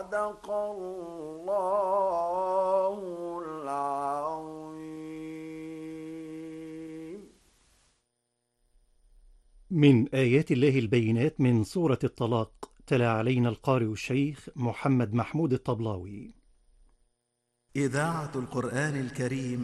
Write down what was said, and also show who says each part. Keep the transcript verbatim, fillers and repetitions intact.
Speaker 1: صدق الله العظيم.
Speaker 2: من آيات الله البينات من سورة الطلاق، تلا علينا القارئ الشيخ محمد محمود الطبلاوي.
Speaker 3: إذاعة القرآن الكريم